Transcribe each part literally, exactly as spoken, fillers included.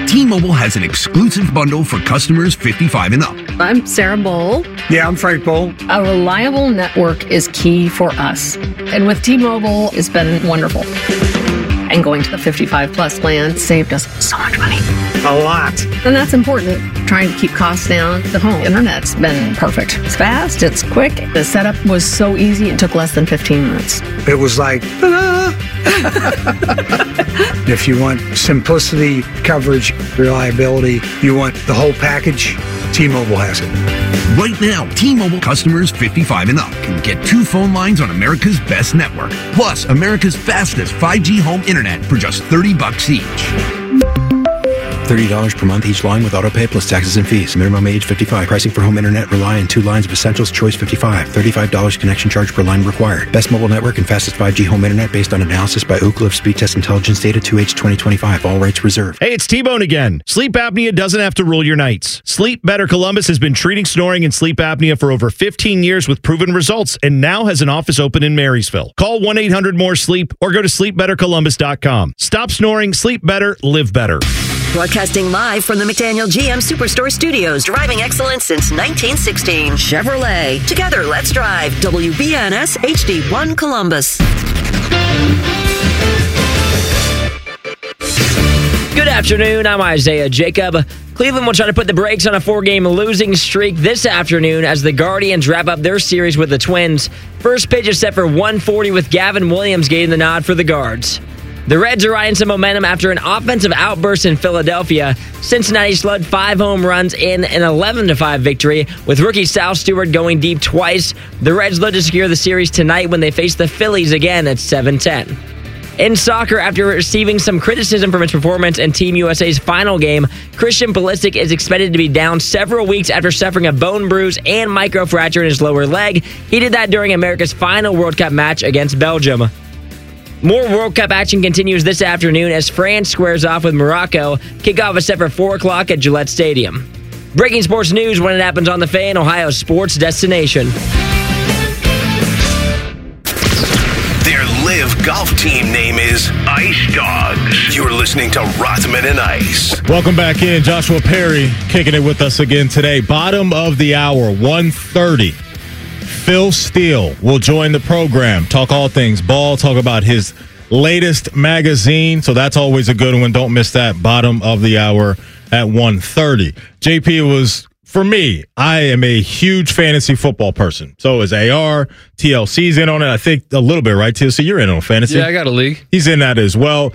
T-Mobile has an exclusive bundle for customers fifty-five and up. I'm Sarah Bowl. Yeah, I'm Frank Bowl. A reliable network is key for us. And with T-Mobile, it's been wonderful. And going to the fifty-five plus plan saved us so much money. A lot. And that's important. Trying to keep costs down. The home internet's been perfect. It's fast, it's quick. The setup was so easy, it took less than fifteen minutes. It was like, ta-da! If you want simplicity, coverage, reliability, you want the whole package, T-Mobile has it. Right now, T-Mobile customers fifty-five and up can get two phone lines on America's best network, plus America's fastest five G home internet for just thirty bucks each. thirty dollars per month each line with autopay plus taxes and fees. Minimum age fifty-five. Pricing for home internet rely on two lines of Essentials Choice fifty-five. thirty-five dollars connection charge per line required. Best mobile network and fastest five G home internet based on analysis by Oak Cliff Speed Test Intelligence Data two H twenty twenty-five. All rights reserved. Hey, it's T-Bone again. Sleep apnea doesn't have to rule your nights. Sleep Better Columbus has been treating snoring and sleep apnea for over fifteen years with proven results and now has an office open in Marysville. Call one eight hundred more sleep or go to sleep better columbus dot com. Stop snoring, sleep better, live better. Broadcasting live from the McDaniel G M Superstore Studios, driving excellence since nineteen sixteen. Chevrolet. Together, let's drive. W B N S H D one Columbus. Good afternoon. I'm Isaiah Jacob. Cleveland will try to put the brakes on a four-game losing streak this afternoon as the Guardians wrap up their series with the Twins. First pitch is set for one forty with Gavin Williams getting the nod for the Guards. The Reds are riding some momentum after an offensive outburst in Philadelphia. Cincinnati slugged five home runs in an eleven to five victory, with rookie Sal Stewart going deep twice. The Reds look to secure the series tonight when they face the Phillies again at seven ten. In soccer, after receiving some criticism from his performance in Team U S A's final game, Christian Pulisic is expected to be down several weeks after suffering a bone bruise and microfracture in his lower leg. He did that during America's final World Cup match against Belgium. More World Cup action continues this afternoon as France squares off with Morocco. Kickoff is set for four o'clock at Gillette Stadium. Breaking sports news when it happens on the Fan, Ohio's sports destination. Their live golf team name is Ice Dogs. You're listening to Rothman and Ice. Welcome back in. Joshua Perry kicking it with us again today. Bottom of the hour, one thirty. Phil Steele will join the program, talk all things ball, talk about his latest magazine. So that's always a good one. Don't miss that. Bottom of the hour at one thirty. J P, was, for me, I am a huge fantasy football person. So is A R. T L C's in on it. I think a little bit, right, T L C? You're in on fantasy. Yeah, I got a league. He's in that as well.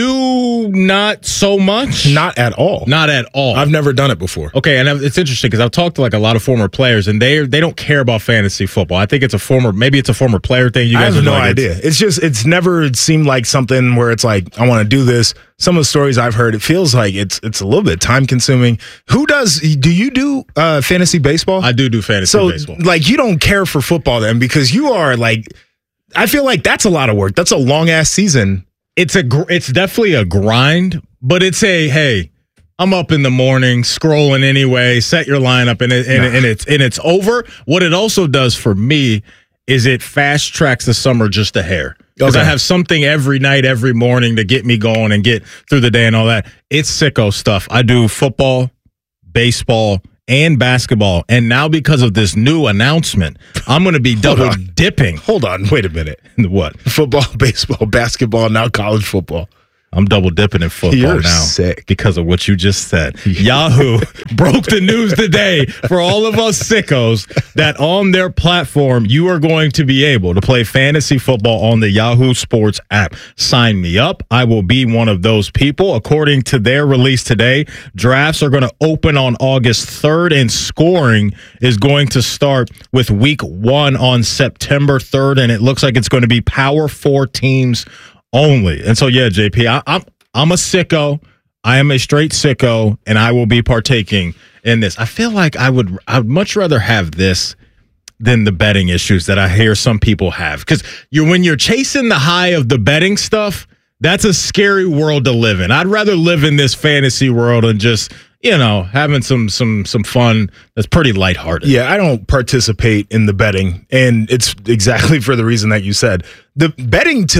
You, not so much? Not at all. Not at all. I've never done it before. Okay, and it's interesting because I've talked to like a lot of former players, and they they don't care about fantasy football. I think it's a former, maybe it's a former player thing. You guys I have no like idea. It's, it's just, it's never seemed like something where it's like, I want to do this. Some of the stories I've heard, it feels like it's it's a little bit time consuming. Who does, do you do uh, fantasy baseball? I do do fantasy so, baseball. Like, you don't care for football then because you are like, I feel like that's a lot of work. That's a long ass season. It's a gr- it's definitely a grind, but it's a, hey, I'm up in the morning scrolling anyway, set your lineup and it, and, nah. and it's and it's over. What it also does for me is it fast tracks the summer just a hair. Because okay. I have something every night, every morning to get me going and get through the day and all that. It's sicko stuff. I do football, baseball, and basketball. And now because of this new announcement, I'm going to be double dipping. Hold on. Wait a minute. What? Football, baseball, basketball, now college football. I'm double dipping in football You're now sick. because of what you just said. Yahoo broke the news today for all of us sickos that on their platform, you are going to be able to play fantasy football on the Yahoo Sports app. Sign me up. I will be one of those people. According to their release today, drafts are going to open on August third, and scoring is going to start with week one on September third, and it looks like it's going to be Power Four teams only. And so, yeah, J P, I, I'm I'm a sicko. I am a straight sicko, and I will be partaking in this. I feel like I would I would much rather have this than the betting issues that I hear some people have. Because you're when you're chasing the high of the betting stuff, that's a scary world to live in. I'd rather live in this fantasy world and just, you know, having some some some fun that's pretty lighthearted. Yeah, I don't participate in the betting, and it's exactly for the reason that you said. The betting to me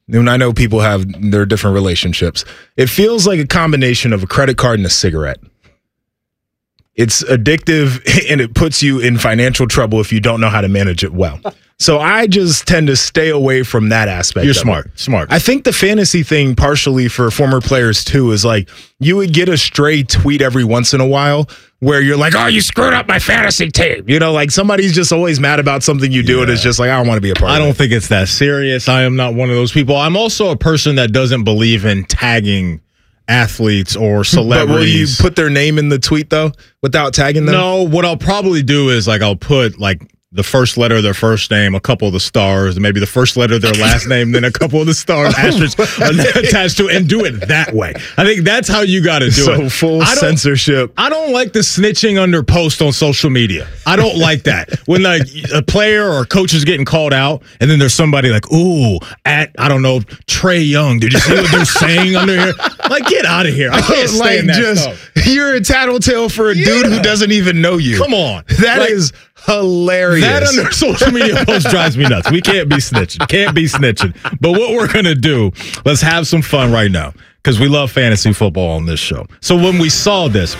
and I know people have their different relationships. It feels like a combination of a credit card and a cigarette. It's addictive, and it puts you in financial trouble if you don't know how to manage it well. So I just tend to stay away from that aspect. You're smart, it. smart. I think the fantasy thing, partially for former players too, is like you would get a stray tweet every once in a while where you're like, oh, you screwed up my fantasy team. You know, like somebody's just always mad about something you do, yeah. and it's just like, I don't want to be a part I of it. I don't think it's that serious. I am not one of those people. I'm also a person that doesn't believe in tagging athletes or celebrities. But will you put their name in the tweet, though, without tagging them? No, what I'll probably do is like I'll put like the first letter of their first name, a couple of the stars, maybe the first letter of their last name, then a couple of the stars asterisks attached to it, and do it that way. I think that's how you got to do so it. So full I censorship. I don't like the snitching under post on social media. I don't like that. When like a player or a coach is getting called out, and then there's somebody like, ooh, at, I don't know, Trey Young. Did you see what they're saying under here? Like, get out of here. I can't stand like that just, stuff. You're a tattletale for a yeah. dude who doesn't even know you. Come on. That like, is hilarious. That under social media post drives me nuts. We can't be snitching. Can't be snitching. But what we're going to do, let's have some fun right now because we love fantasy football on this show. So when we saw this,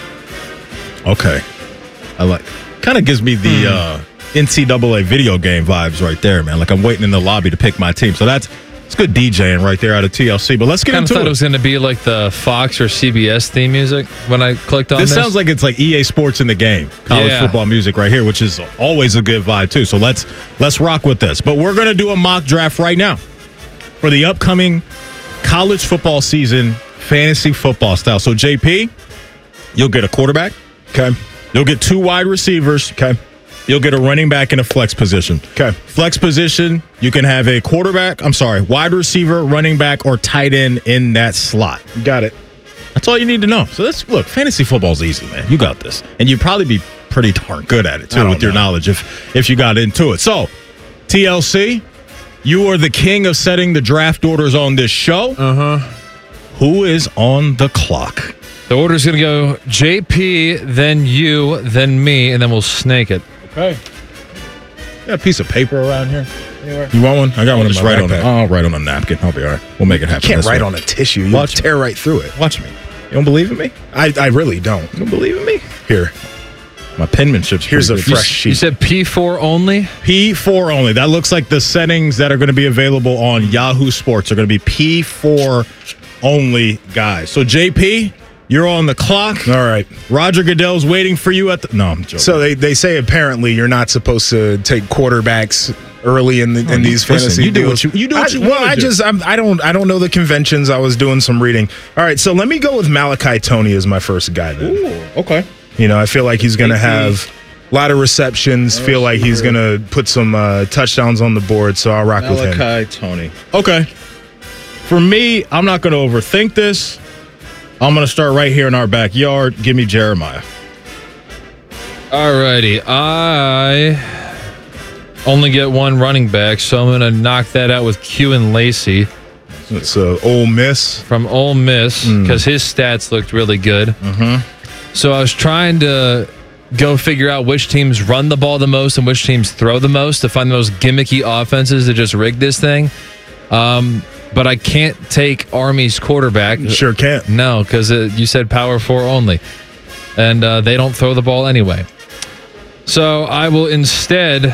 okay, I like, kind of gives me the uh, N C double A video game vibes right there, man. Like I'm waiting in the lobby to pick my team. So that's it's good DJing right there out of T L C. But let's get I into thought it. it was going to be like the Fox or C B S theme music when I clicked on this. This sounds like it's like E A Sports in the game. College yeah. football music right here, which is always a good vibe too. So let's let's rock with this. But we're going to do a mock draft right now for the upcoming college football season, fantasy football style. So J P, you'll get a quarterback. Okay. You'll get two wide receivers. Okay. You'll get a running back in a flex position. Okay. Flex position, you can have a quarterback, I'm sorry, wide receiver, running back, or tight end in that slot. Got it. That's all you need to know. So let's look, fantasy football's easy, man. You got this. And you'd probably be pretty darn good at it, too, with know. your knowledge if, if you got into it. So, T L C, you are the king of setting the draft orders on this show. Uh-huh. Who is on the clock? The order's going to go J P, then you, then me, and then we'll snake it. Okay. Got a piece of paper around here anywhere? You want one? I got I'll one. Just write on it. I'll write on a napkin. I'll be all right. We'll make it happen. You can't write way. on a tissue. You Watch tear right through it. Watch me. You don't believe in me? I, I really don't. You don't believe in me? Here. My penmanship's Here's a good. fresh you, sheet. You said P four only? P four only. That looks like the settings that are going to be available on Yahoo Sports are going to be P four only, guys. So, J P, you're on the clock. All right. Roger Goodell's waiting for you at the... No, I'm joking. So they, they say apparently you're not supposed to take quarterbacks early in the, oh, in these listen, fantasy you do deals. what you, you do what I, you well, I do. just I'm, I don't I don't know the conventions. I was doing some reading. All right, so let me go with Malachi Toney as my first guy then. Ooh, okay. You know, I feel like he's going to have a lot of receptions. Feel like he's going to put some uh, touchdowns on the board. So I'll rock Malachi with him. Malachi Toney. Okay. For me, I'm not going to overthink this. I'm going to start right here in our backyard. Give me Jeremiah. Alrighty. I only get one running back, so I'm going to knock that out with Q and Lacey. It's uh, Ole Miss. From Ole Miss, because mm. his stats looked really good. Mm-hmm. So I was trying to go figure out which teams run the ball the most and which teams throw the most to find the most gimmicky offenses to just rig this thing. Um... But I can't take Army's quarterback. Sure can't. No, because uh, you said power four only. And uh, they don't throw the ball anyway. So I will instead...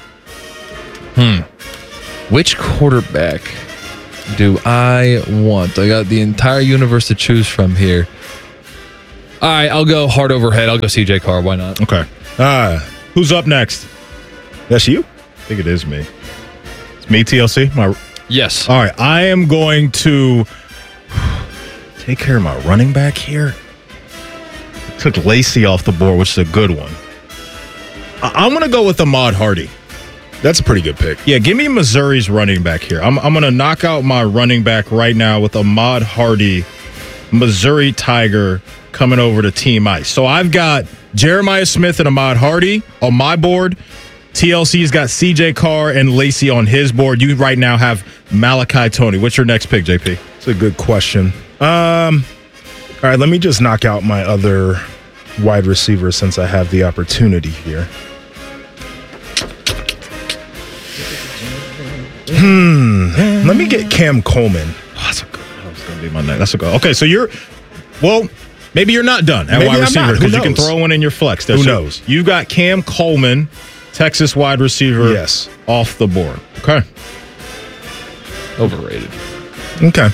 Hmm. Which quarterback do I want? I got the entire universe to choose from here. All right, I'll go heart over head. I'll go C J Carr. Why not? Okay. Uh, who's up next? That's you? I think it is me. It's me, T L C? My... Yes. All right. I am going to take care of my running back here. Took Lacey off the board, which is a good one. I- I'm going to go with Ahmad Hardy. That's a pretty good pick. Yeah, give me Missouri's running back here. I'm, I'm going to knock out my running back right now with Ahmad Hardy, Missouri Tiger, coming over to Team Ice. So I've got Jeremiah Smith and Ahmad Hardy on my board. T L C's got C J Carr and Lacey on his board. You right now have Malachi Toney. What's your next pick, J P? It's a good question. Um, all right, let me just knock out my other wide receiver since I have the opportunity here. Hmm. Let me get Cam Coleman. Oh, that's a good one. That was going to be my next. That's a good. Okay, so you're, well, maybe you're not done at Maybe wide I'm receiver not. Who because you can knows? throw one in your flex. There. Who So knows? You've got Cam Coleman, Texas wide receiver, Yes. off the board. Okay. Overrated. Okay.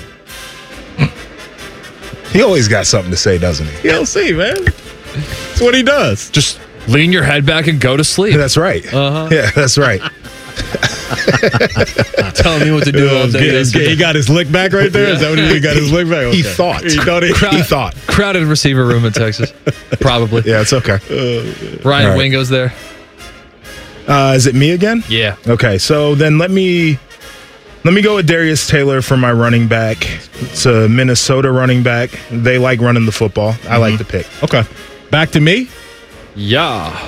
He always got something to say, doesn't he? You'll see, man. That's what he does. Just lean your head back and go to sleep. That's right. Uh-huh. Yeah, that's right. Telling me what to do all day. He got his lick back right there. Is that what he, he got his lick back? He Okay. thought. He thought. He, He thought. Crowded receiver room in Texas. Probably. Yeah, it's okay. Ryan All right. Wingo's there. Uh, is it me again? Yeah. Okay, so then let me let me go with Darius Taylor for my running back. It's a Minnesota running back. They like running the football. I like the pick. Okay. Back to me. Yeah.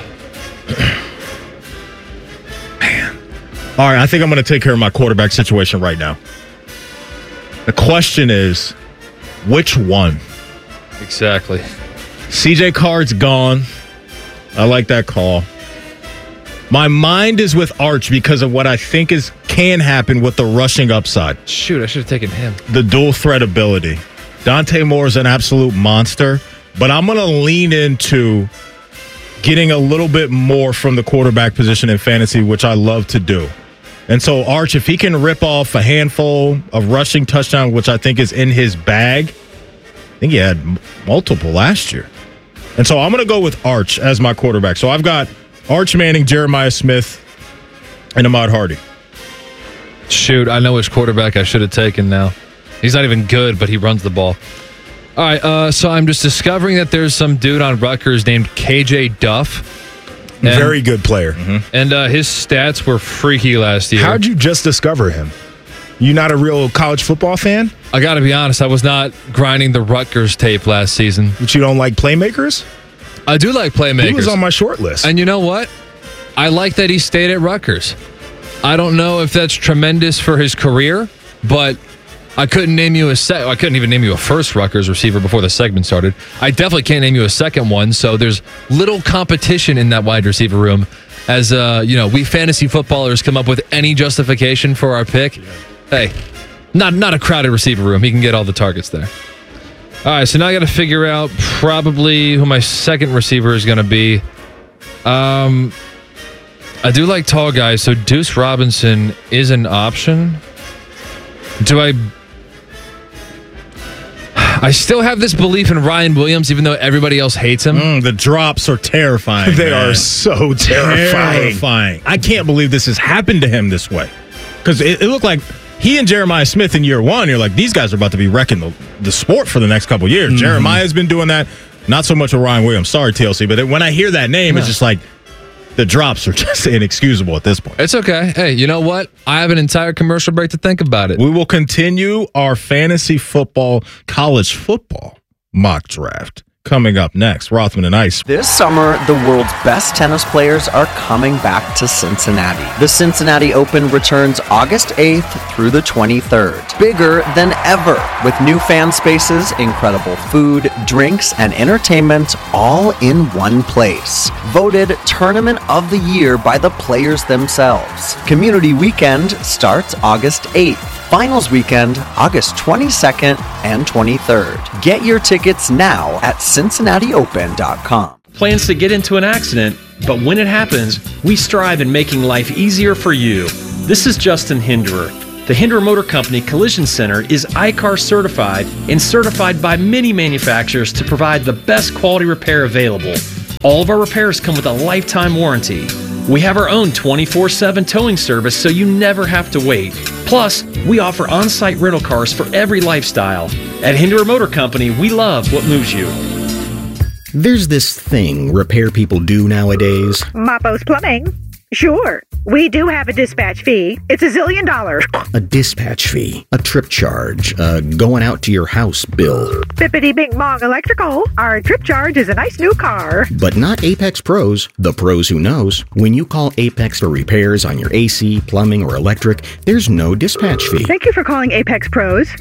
All right, I think I'm going to take care of my quarterback situation right now. The question is, which one? Exactly. C J Card's gone. I like that call. My mind is with Arch because of what I think is can happen with the rushing upside. Shoot, I should have taken him. The dual threat ability. Dante Moore is an absolute monster, but I'm going to lean into getting a little bit more from the quarterback position in fantasy, which I love to do. And so, Arch, if he can rip off a handful of rushing touchdowns, which I think is in his bag, I think he had m- multiple last year. And so I'm going to go with Arch as my quarterback. So I've got Arch Manning, Jeremiah Smith, and Ahmad Hardy. Shoot, I know which quarterback I should have taken now. He's not even good, but he runs the ball. All right, uh, so I'm just discovering that there's some dude on Rutgers named K J Duff. And, Very good player. And uh, his stats were freaky last year. How'd you just discover him? You not a real college football fan? I got to be honest, I was not grinding the Rutgers tape last season. But you don't like playmakers? I do like playmakers. He was on my short list. And you know what? I like that he stayed at Rutgers. I don't know if that's tremendous for his career, but I couldn't name you a sec. I couldn't even name you a first Rutgers receiver before the segment started. I definitely can't name you a second one. So there's little competition in that wide receiver room. As uh, you know, we fantasy footballers come up with any justification for our pick. Hey, not not a crowded receiver room. He can get all the targets there. All right, so now I got to figure out probably who my second receiver is going to be. Um, I do like tall guys, so Deuce Robinson is an option. Do I? I still have this belief in Ryan Williams, even though everybody else hates him. Mm, the drops are terrifying. They man. are so terrifying. terrifying. I can't believe this has happened to him this way. Because it, it looked like he and Jeremiah Smith in year one, you're like, these guys are about to be wrecking the, the sport for the next couple of years. Mm-hmm. Jeremiah's been doing that. Not so much with Ryan Williams. Sorry, T L C. But when I hear that name, no. It's just like, the drops are just inexcusable at this point. It's okay. Hey, you know what? I have an entire commercial break to think about it. We will continue our fantasy football, college football mock draft coming up next. Rothman and Ice. This summer, the world's best tennis players are coming back to Cincinnati. The Cincinnati Open returns August eighth through the twenty-third. Bigger than ever, with new fan spaces, incredible food, drinks, and entertainment all in one place. Voted Tournament of the Year by the players themselves. Community Weekend starts August eighth. Finals Weekend, August twenty-second and twenty-third. Get your tickets now at cincinnati open dot com. Plans to get into an accident, but when it happens, we strive in making life easier for you. This is Justin Hinderer. The Hinderer Motor Company Collision Center is I C A R certified and certified by many manufacturers to provide the best quality repair available. All of our repairs come with a lifetime warranty. We have our own twenty-four seven towing service, so you never have to wait. Plus, we offer on-site rental cars for every lifestyle. At Hinderer Motor Company, we love what moves you. There's this thing repair people do nowadays. Mapo's Plumbing. Sure, we do have a dispatch fee. It's a zillion dollars. A dispatch fee, a trip charge, a going out to your house bill. Bippity Bing Bong Electrical. Our trip charge is a nice new car. But not Apex Pros, the pros who knows. When you call Apex for repairs on your A C, plumbing, or electric, there's no dispatch fee. Thank you for calling Apex Pros.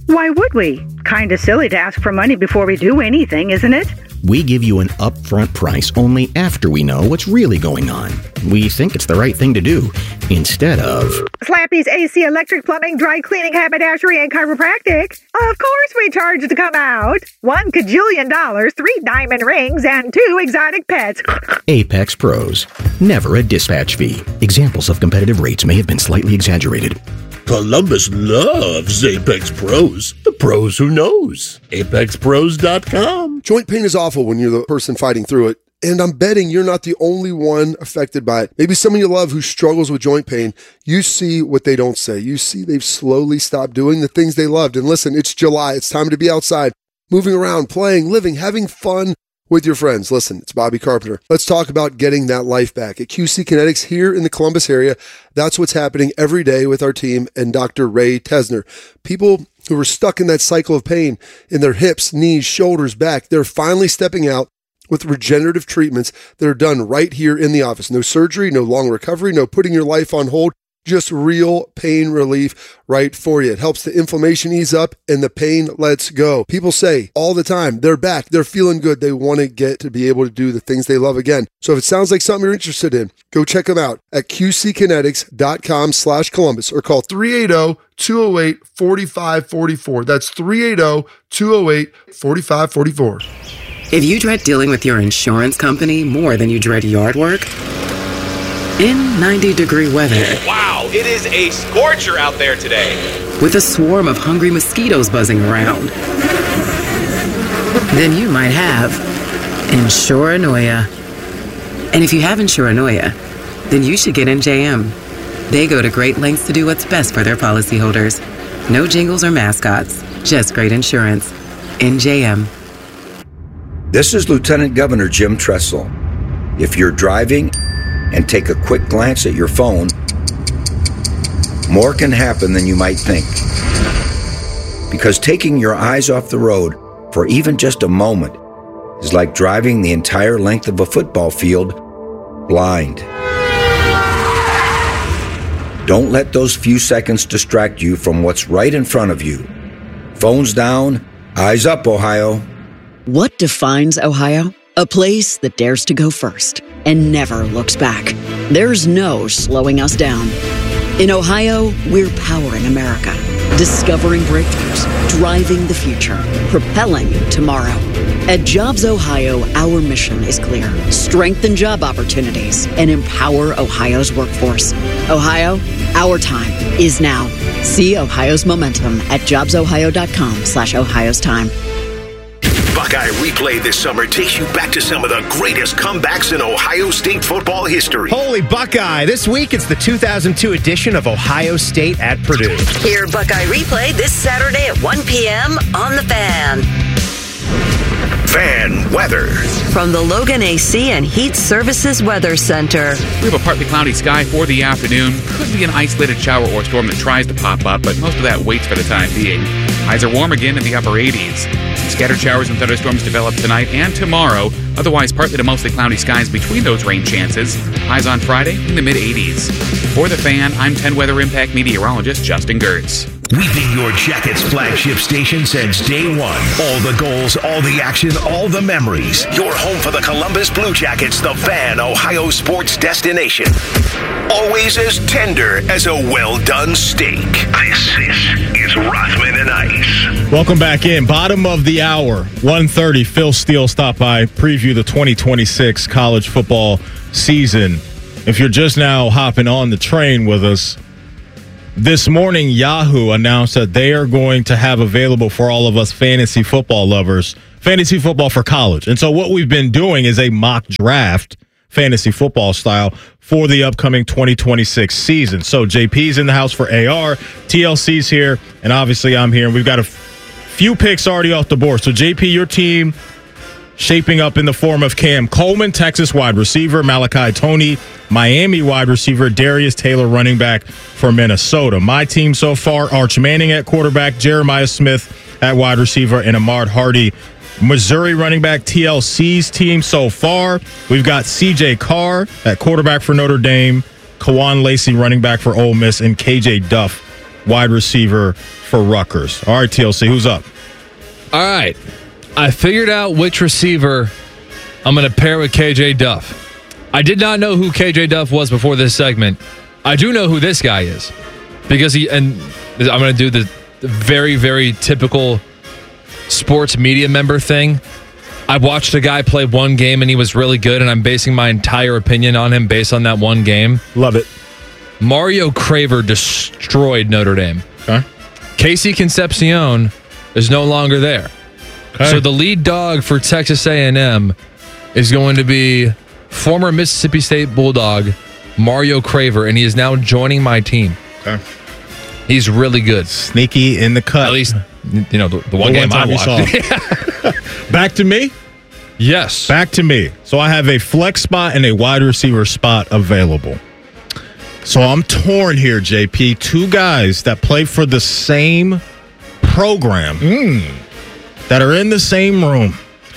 Why would we? Kinda silly to ask for money before we do anything, isn't it? We give you an upfront price only after we know what's really going on. We think it's the right thing to do, instead of... Slappy's A C, electric, plumbing, dry cleaning, haberdashery, and chiropractic. Of course we charge to come out. One cajillion dollars, three diamond rings, and two exotic pets. Apex Pros. Never a dispatch fee. Examples of competitive rates may have been slightly exaggerated. Columbus loves Apex Pros. The pros who knows. Apex Pros dot com. Joint pain is awful when you're the person fighting through it. And I'm betting you're not the only one affected by it. Maybe someone you love who struggles with joint pain. You see what they don't say. You see they've slowly stopped doing the things they loved. And listen, it's July. It's time to be outside, moving around, playing, living, having fun with your friends. Listen, it's Bobby Carpenter. Let's talk about getting that life back. At Q C Kinetics here in the Columbus area, that's what's happening every day with our team and Doctor Ray Tesner. People who are stuck in that cycle of pain in their hips, knees, shoulders, back, they're finally stepping out with regenerative treatments that are done right here in the office. No surgery, no long recovery, no putting your life on hold. Just real pain relief right for you. It helps the inflammation ease up and the pain lets go. People say all the time, they're back, they're feeling good. They want to get to be able to do the things they love again. So if it sounds like something you're interested in, go check them out at Q C kinetics dot com slash Columbus or call three eight zero, two zero eight, four five four four. That's three eight zero, two zero eight, four five four four. If you dread dealing with your insurance company more than you dread yard work, in ninety degree weather. Wow, it is a scorcher out there today. With a swarm of hungry mosquitoes buzzing around. Then you might have Insuranoia. And if you have Insuranoia, then you should get N J M. They go to great lengths to do what's best for their policyholders. No jingles or mascots, just great insurance. N J M. This is Lieutenant Governor Jim Tressel. If you're driving and take a quick glance at your phone, more can happen than you might think. Because taking your eyes off the road for even just a moment is like driving the entire length of a football field blind. Don't let those few seconds distract you from what's right in front of you. Phones down, eyes up, Ohio. What defines Ohio? A place that dares to go first and never looks back. There's no slowing us down. In Ohio, we're powering America, discovering breakthroughs, driving the future, propelling tomorrow. At Jobs Ohio, our mission is clear. Strengthen job opportunities and empower Ohio's workforce. Ohio, our time is now. See Ohio's momentum at jobs ohio dot com slash Ohio's time. Buckeye Replay this summer takes you back to some of the greatest comebacks in Ohio State football history. Holy Buckeye! This week it's the two thousand two edition of Ohio State at Purdue. Hear Buckeye Replay this Saturday at one p.m. on The Fan. Fan weather. From the Logan A C and Heat Services Weather Center. We have a partly cloudy sky for the afternoon. Could be an isolated shower or storm that tries to pop up, but most of that waits for the time being. Highs are warm again in the upper eighties. Some scattered showers and thunderstorms develop tonight and tomorrow. Otherwise, partly to mostly cloudy skies between those rain chances. Highs on Friday in the mid-eighties. For The Fan, I'm ten Weather Impact meteorologist Justin Gertz. We've been your Jackets flagship station since day one. All the goals, all the action, all the memories. Your home for the Columbus Blue Jackets, the Fan, Ohio sports destination. Always as tender as a well-done steak. This is Rothman and Ice. Welcome back in. Bottom of the hour, one thirty. Phil Steele stopped by, preview the twenty twenty-six college football season. If you're just now hopping on the train with us, this morning, Yahoo announced that they are going to have available for all of us fantasy football lovers, fantasy football for college. And so what we've been doing is a mock draft, fantasy football style, for the upcoming twenty twenty-six season. So J P's in the house for A R, T L C's here, and obviously I'm here. And we've got a f- few picks already off the board. So J P, your team shaping up in the form of Cam Coleman, Texas wide receiver, Malachi Toney, Miami wide receiver, Darius Taylor, running back for Minnesota. My team so far, Arch Manning at quarterback, Jeremiah Smith at wide receiver, and Ahmad Hardy, Missouri running back. T L C's team so far, we've got C J Carr at quarterback for Notre Dame, Kawan Lacey running back for Ole Miss, and K J Duff wide receiver for Rutgers. All right, T L C, who's up? All right. I figured out which receiver I'm going to pair with K J Duff. I did not know who K J Duff was before this segment. I do know who this guy is because he, and I'm going to do the, the very, very typical sports media member thing. I watched a guy play one game and he was really good, and I'm basing my entire opinion on him based on that one game. Love it. Mario Craver destroyed Notre Dame. Okay. Casey Concepcion is no longer there. Okay. So the lead dog for Texas A and M is going to be former Mississippi State Bulldog Mario Craver, and he is now joining my team. Okay. He's really good. Sneaky in the cut. At least, you know, the, the one The game one I time you watched. Back to me? Yes. Back to me. So I have a flex spot and a wide receiver spot available. So I'm torn here, J P. Two guys that play for the same program mm, that are in the same room.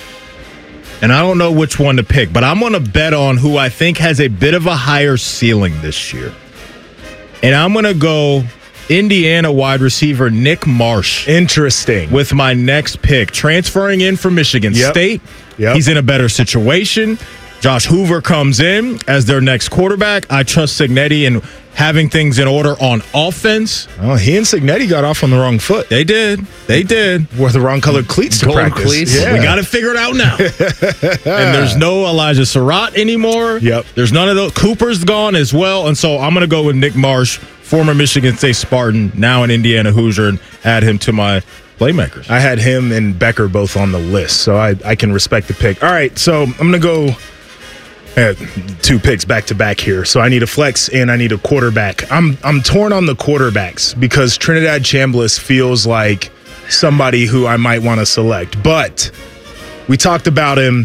And I don't know which one to pick, but I'm going to bet on who I think has a bit of a higher ceiling this year. And I'm going to go Indiana wide receiver Nick Marsh. Interesting. With my next pick. Transferring in from Michigan Yep. State. Yep. He's in a better situation. Josh Hoover comes in as their next quarterback. I trust Cignetti in having things in order on offense. Oh, he and Cignetti got off on the wrong foot. They did. They did. Wore the wrong colored cleats to Gold practice. cleats. Yeah. We got it figured out now. And there's no Elijah Surratt anymore. Yep. There's none of those. Cooper's gone as well. And so I'm going to go with Nick Marsh, former Michigan State Spartan, now an Indiana Hoosier, and add him to my playmakers. I had him and Becker both on the list, so I, I can respect the pick. All right, so I'm going to go uh, two picks back to back here. So I need a flex and I need a quarterback. I'm I'm torn on the quarterbacks because Trinidad Chambliss feels like somebody who I might want to select. But we talked about him.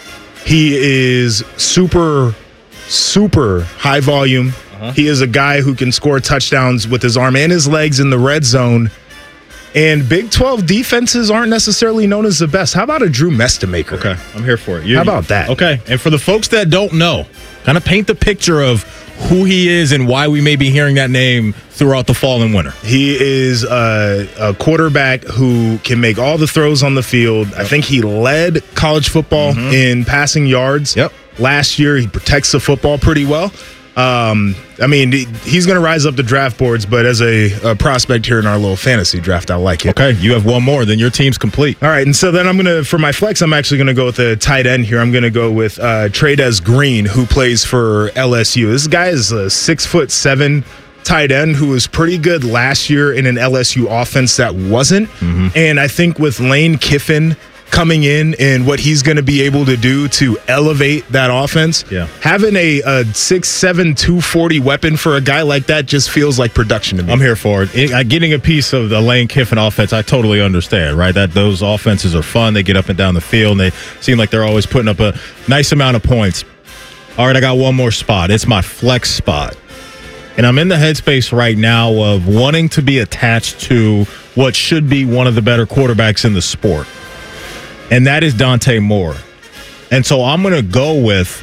He is super, super high volume. Uh-huh. He is a guy who can score touchdowns with his arm and his legs in the red zone. And Big twelve defenses aren't necessarily known as the best. How about a Drew Mestamaker? Okay, I'm here for it. You, How about that? Okay, and for the folks that don't know, kind of paint the picture of who he is and why we may be hearing that name throughout the fall and winter. He is a, a quarterback who can make all the throws on the field. Yep. I think he led college football mm-hmm. in passing yards. Yep. Last year, he protects the football pretty well. Um, I mean, he's going to rise up the draft boards, but as a, a prospect here in our little fantasy draft, I like it. Okay, you have one more, then your team's complete. All right, and so then I'm going to, for my flex, I'm actually going to go with a tight end here. I'm going to go with uh, Trey'Dez Green, who plays for L S U. This guy is a six foot seven tight end who was pretty good last year in an L S U offense that wasn't. Mm-hmm. And I think with Lane Kiffin coming in and what he's going to be able to do to elevate that offense. Yeah. Having a, a six seven, two forty weapon for a guy like that just feels like production to me. I'm here for it. it. Getting a piece of the Lane Kiffin offense, I totally understand, right? That those offenses are fun. They get up and down the field, and they seem like they're always putting up a nice amount of points. All right, I got one more spot. It's my flex spot. And I'm in the headspace right now of wanting to be attached to what should be one of the better quarterbacks in the sport. And that is Dante Moore. And so I'm going to go with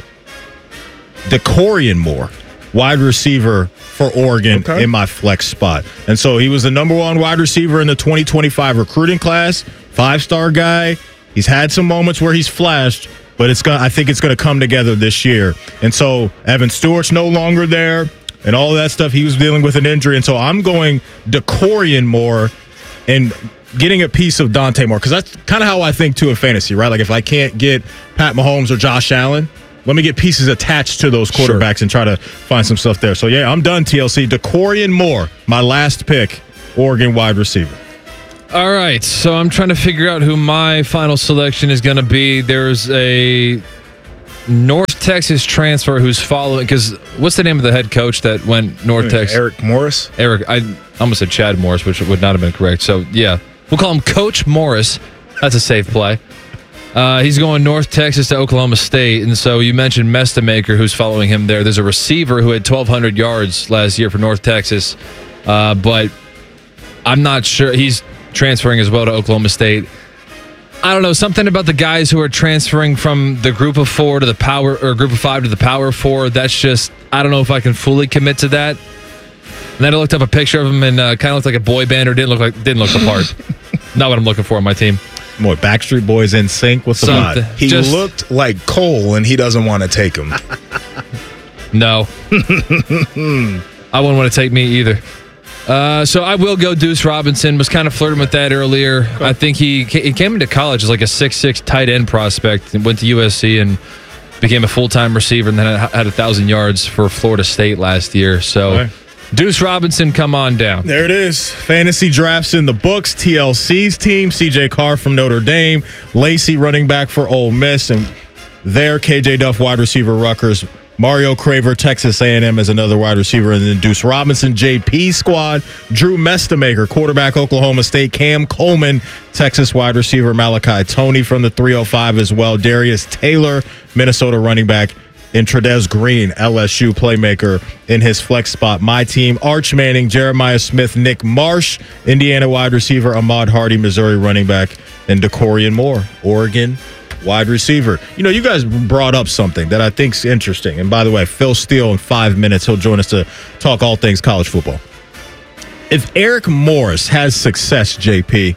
DeCorian Moore, wide receiver for Oregon, okay, in my flex spot. And so he was the number one wide receiver in the twenty twenty-five recruiting class, five-star guy. He's had some moments where he's flashed, but it's gonna, I think it's going to come together this year. And so Evan Stewart's no longer there and all of that stuff. He was dealing with an injury. And so I'm going DeCorian Moore and getting a piece of Dante Moore, because that's kind of how I think too in fantasy, right? Like if I can't get Pat Mahomes or Josh Allen, let me get pieces attached to those quarterbacks sure. and try to find some stuff there. So yeah, I'm done, T L C. DeCorian Moore, my last pick, Oregon wide receiver. All right, so I'm trying to figure out who my final selection is going to be. There's a North Texas transfer who's following, because what's the name of the head coach that went North Texas? Eric Morris. Eric, I almost said Chad Morris, which would not have been correct. So yeah, we'll call him Coach Morris. That's a safe play. Uh, he's going North Texas to Oklahoma State, and so you mentioned Mestamaker, who's following him there. There's a receiver who had twelve hundred yards last year for North Texas, uh, but I'm not sure. He's transferring as well to Oklahoma State. I don't know, something about the guys who are transferring from the group of four to the power, or group of five to the power four. That's just, I don't know if I can fully commit to that. And then I looked up a picture of him and uh, kind of looked like a boy band or didn't look like didn't look the part. Not what I'm looking for on my team. More Backstreet Boys in sync with the Something. vibe. He Just- looked like Cole, and he doesn't want to take him. No. I wouldn't want to take me either. Uh, so I will go Deuce Robinson. Was kind of flirting with that earlier. I think he he came into college as like a six six tight end prospect and went to U S C and became a full-time receiver and then had a thousand yards for Florida State last year. So Okay. Deuce Robinson, come on down. There it is. Fantasy drafts in the books. T L C's team, C J Carr from Notre Dame, Lacey running back for Ole Miss, and there K J Duff wide receiver Rutgers, Mario Craver Texas A and M as another wide receiver, and then Deuce Robinson J P squad, Drew Mestamaker quarterback Oklahoma State, Cam Coleman Texas wide receiver, Malachi Toney from the three oh five as well, Darius Taylor Minnesota running back, and Tredez Green, L S U playmaker in his flex spot. My team, Arch Manning, Jeremiah Smith, Nick Marsh, Indiana wide receiver, Ahmad Hardy, Missouri running back, and DeCorian Moore, Oregon wide receiver. You know, you guys brought up something that I think's interesting. And by the way, Phil Steele in five minutes, he'll join us to talk all things college football. If Eric Morris has success, J P,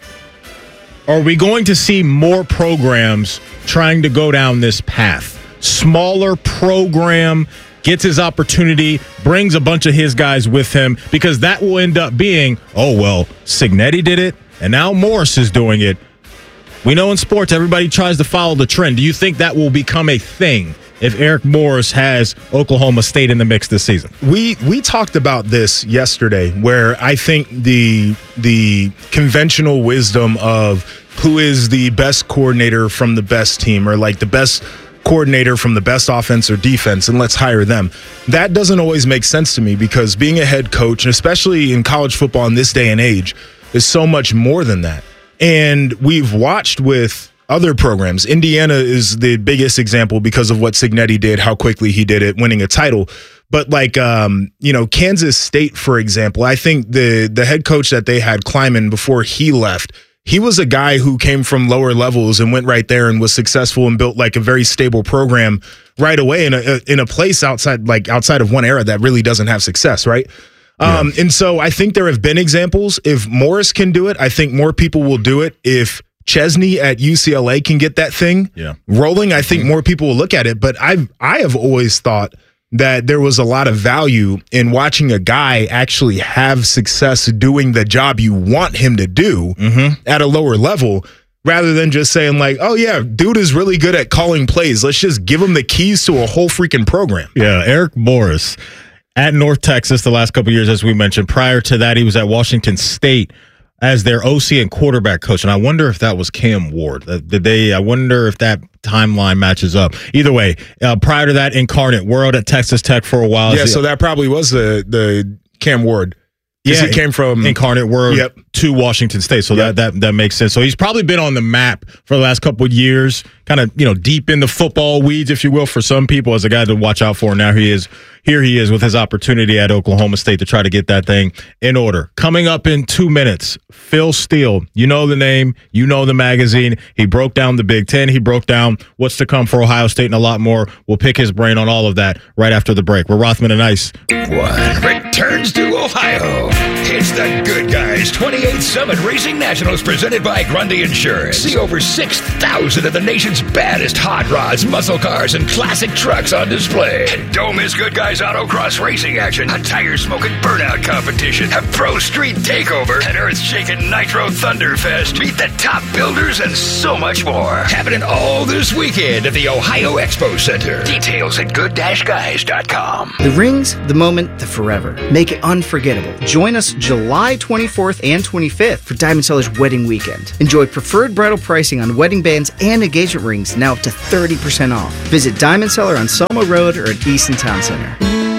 are we going to see more programs trying to go down this path? Smaller program, gets his opportunity, brings a bunch of his guys with him, because that will end up being, oh, well, Cignetti did it, and now Morris is doing it. We know in sports, everybody tries to follow the trend. Do you think that will become a thing if Eric Morris has Oklahoma State in the mix this season? We we talked about this yesterday, where I think the the conventional wisdom of who is the best coordinator from the best team, or like the best coordinator from the best offense or defense, and let's hire them. That doesn't always make sense to me, because being a head coach, and especially in college football in this day and age, is so much more than that. And we've watched with other programs. Indiana is the biggest example because of what Cignetti did, how quickly he did it, winning a title. But like, um, you know, Kansas State, for example, I think the the head coach that they had, Kleiman, before he left, he was a guy who came from lower levels and went right there and was successful and built like a very stable program right away in a in a place outside like outside of one era that really doesn't have success, right? Yeah. Um, and so I think there have been examples. If Morris can do it, I think more people will do it. If Chesney at U C L A can get that thing yeah. rolling, I think more people will look at it. But I've I have always thought that there was a lot of value in watching a guy actually have success doing the job you want him to do mm-hmm. at a lower level, rather than just saying like, oh yeah, dude is really good at calling plays. Let's just give him the keys to a whole freaking program. Yeah, Eric Morris at North Texas the last couple of years, as we mentioned. Prior to that, he was at Washington State as their O C and quarterback coach. And I wonder if that was Cam Ward. Did they? I wonder if that timeline matches up. Either way, uh, prior to that, Incarnate World at Texas Tech for a while. Yeah, so that probably was the the Cam Ward. Yeah, he came from Incarnate World yep. to Washington State. So yep. that, that that makes sense. So he's probably been on the map for the last couple of years, kind of, you know, deep in the football weeds, if you will, for some people, as a guy to watch out for. Now he is here he is with his opportunity at Oklahoma State to try to get that thing in order. Coming up in two minutes, Phil Steele. You know the name, you know the magazine. He broke down the Big Ten. He broke down what's to come for Ohio State and a lot more. We'll pick his brain on all of that right after the break. We're Rothman and Ice. One returns to Ohio. It's the Good Guys twenty-eighth Summit Racing Nationals presented by Grundy Insurance. See over six thousand of the nation's baddest hot rods, muscle cars, and classic trucks on display. And don't miss Good Guys Autocross racing action, a tire-smoking burnout competition, a pro street takeover, an earth-shaking Nitro Thunderfest. Meet the top builders and so much more. Happening all this weekend at the Ohio Expo Center. Details at good dash guys dot com. The rings, the moment, the forever. Make it unforgettable. Join us July twenty-fourth and twenty-fifth for Diamond Seller's Wedding Weekend. Enjoy preferred bridal pricing on wedding bands and engagement rings, now up to thirty percent off. Visit Diamond Seller on Selma Road or at Easton Town Center.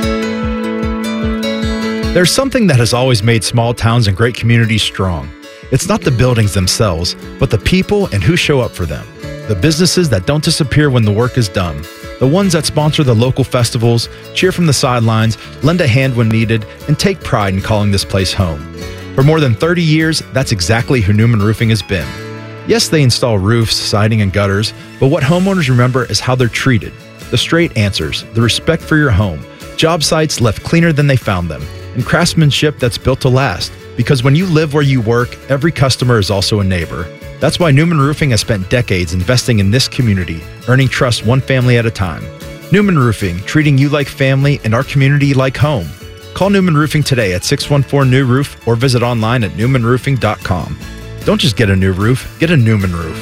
There's something that has always made small towns and great communities strong. It's not the buildings themselves, but the people and who show up for them. The businesses that don't disappear when the work is done. The ones that sponsor the local festivals, cheer from the sidelines, lend a hand when needed, and take pride in calling this place home. For more than thirty years, that's exactly who Newman Roofing has been. Yes, they install roofs, siding, and gutters, but what homeowners remember is how they're treated. The straight answers, the respect for your home, job sites left cleaner than they found them, and craftsmanship that's built to last. Because when you live where you work, every customer is also a neighbor. That's why Newman Roofing has spent decades investing in this community, earning trust one family at a time. Newman Roofing, treating you like family and our community like home. Call Newman Roofing today at six one four, N E W roof or visit online at newman roofing dot com. Don't just get a new roof, get a Newman roof.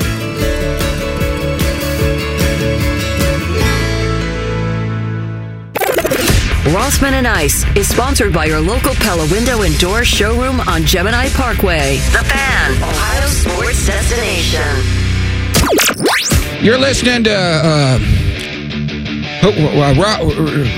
Rothman and Ice is sponsored by your local Pella Window and Door showroom on Gemini Parkway. The Fan, Ohio sports destination. You're listening to uh, uh, Ro-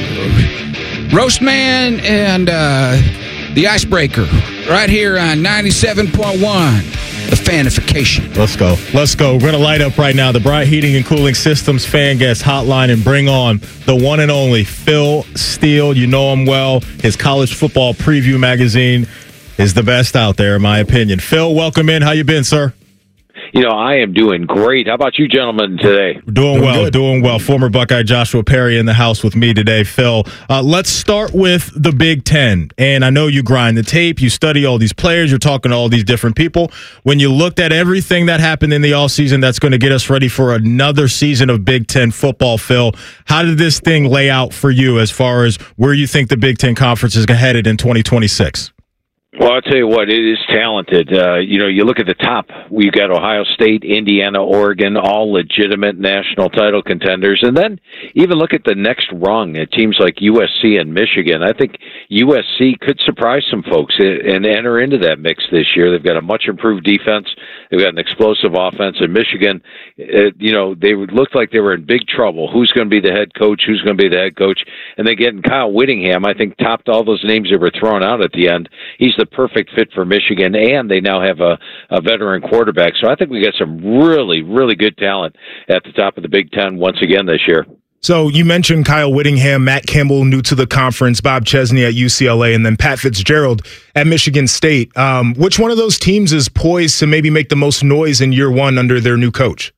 Roast Man and uh, the Icebreaker right here on ninety-seven point one. The Fanification. Let's go. Let's go. We're going to light up right now the Bryant Heating and Cooling Systems fan guest hotline and bring on the one and only Phil Steele. You know him well. His college football preview magazine is the best out there, in my opinion. Phil, welcome in. How you been, sir? You know, I am doing great. How about you gentlemen today? Doing, doing well, good. doing well. Former Buckeye Joshua Perry in the house with me today, Phil. Uh, let's start with the Big Ten. And I know you grind the tape. You study all these players. You're talking to all these different people. When you looked at everything that happened in the offseason that's going to get us ready for another season of Big Ten football, Phil, how did this thing lay out for you as far as where you think the Big Ten Conference is headed in twenty twenty-six? Well, I'll tell you what, it is talented. Uh, you know, you look at the top, we've got Ohio State, Indiana, Oregon, all legitimate national title contenders. And then even look at the next rung at teams like U S C and Michigan. I think U S C could surprise some folks and enter into that mix this year. They've got a much improved defense. They've got an explosive offense. And Michigan, it, you know, they looked like they were in big trouble. Who's going to be the head coach? Who's going to be the head coach? And they getting Kyle Whittingham, I think, topped all those names that were thrown out at the end. He's the perfect fit for Michigan, and they now have a, a veteran quarterback. So I think we got some really, really good talent at the top of the Big Ten once again this year. So you mentioned Kyle Whittingham, Matt Campbell, new to the conference, Bob Chesney at U C L A, and then Pat Fitzgerald at Michigan State. Um, which one of those teams is poised to maybe make the most noise in year one under their new coach?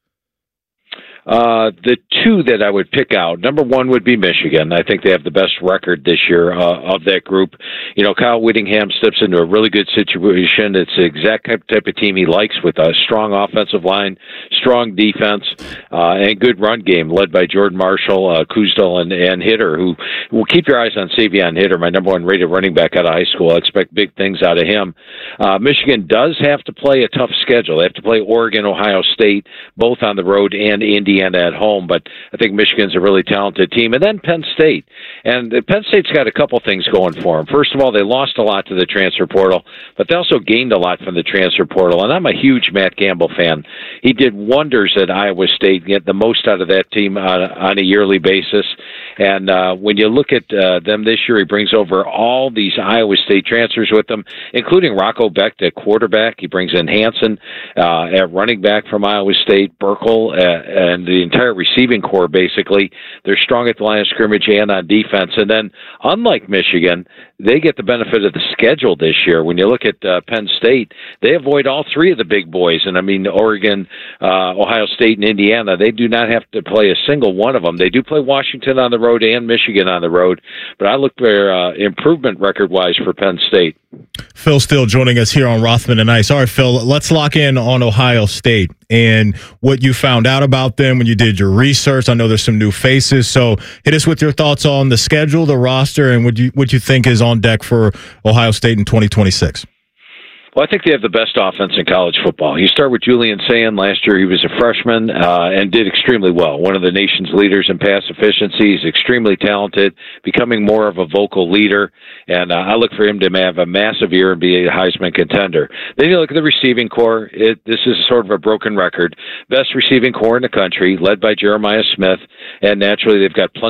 Uh, the two that I would pick out, number one would be Michigan. I think they have the best record this year uh, of that group. You know, Kyle Whittingham steps into a really good situation. It's the exact type of team he likes, with a strong offensive line, strong defense, uh, and good run game led by Jordan Marshall, uh, Kuzdal, and, and Hitter, who will keep your eyes on Savion Hitter, my number one rated running back out of high school. I expect big things out of him. Uh, Michigan does have to play a tough schedule. They have to play Oregon, Ohio State, both on the road, and Indiana at home, but I think Michigan's a really talented team. And then Penn State. And Penn State's got a couple things going for them. First of all, they lost a lot to the transfer portal, but they also gained a lot from the transfer portal. And I'm a huge Matt Campbell fan. He did wonders at Iowa State, get the most out of that team on, on a yearly basis. And uh, when you look at uh, them this year, he brings over all these Iowa State transfers with them, including Rocco Becht at quarterback. He brings in Hansen uh, at running back from Iowa State, Burkle, uh, and the entire receiving core, basically. They're strong at the line of scrimmage and on defense. And then, unlike Michigan, they get the benefit of the schedule this year. When you look at uh, Penn State, they avoid all three of the big boys. And I mean, Oregon, uh, Ohio State, and Indiana, they do not have to play a single one of them. They do play Washington on the road and Michigan on the road. But I look for uh, improvement record-wise for Penn State. Phil Steele joining us here on Rothman and Ice. All right, Phil, let's lock in on Ohio State and what you found out about them when you did your research. I know there's some new faces, so hit us with your thoughts on the schedule, the roster, and what you what you think is on deck for Ohio State in twenty twenty-six. Well, I think they have the best offense in college football. You start with Julian Sayin. Last year he was a freshman uh, and did extremely well. One of the nation's leaders in pass efficiency. He's extremely talented, becoming more of a vocal leader. And uh, I look for him to have a massive year and be a Heisman contender. Then you look at the receiving core. It, this is sort of a broken record. Best receiving core in the country, led by Jeremiah Smith. And naturally, they've got plenty